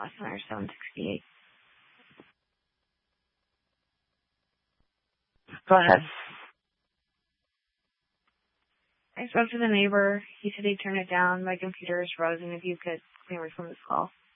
Last night, 768. Go ahead. I spoke to the neighbor. He said he'd turn it down. My computer is frozen. If you could clear me from this call.